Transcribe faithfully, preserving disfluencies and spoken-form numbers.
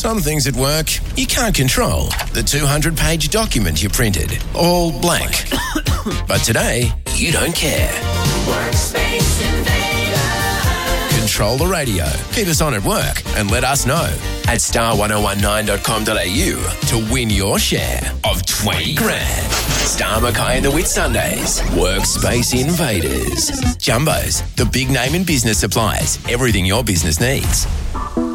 Some things at work you can't control. The two hundred page document you printed, all blank. But today, you don't care. Workspace Invader. Control the radio. Keep us on at work and let us know at star ten nineteen dot com dot a u to win your share of twenty grand. Star Mackay and the Whitsundays. Workspace Invaders. Jumbos, the big name in business supplies. Everything your business needs.